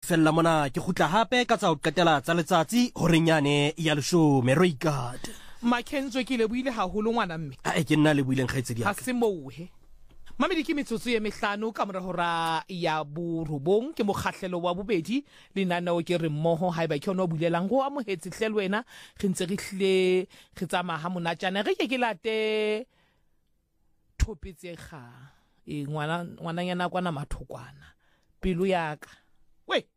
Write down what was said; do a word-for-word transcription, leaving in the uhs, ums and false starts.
fella mona ke gutla hape ka tsa o qetela tsa letsatsi horenyane ya leshome Roigard. Makenzo ke le buile haholo ngwana mme. A ke nna le buileng kgaitsedi Ha ya. se mohe. Mamedi ke metsotso ye mehlano ka mora hora ya borobong ke mokgahlelo wa bobedi lenaneo ke re mmoho haeba ke ona o bulelang go amohetse hle lwena re ntse re hle re tsamaya ha monatjana re ke ke late thopetse ga e ngwana ngwana yana kwana mathokwana pelo ya ka we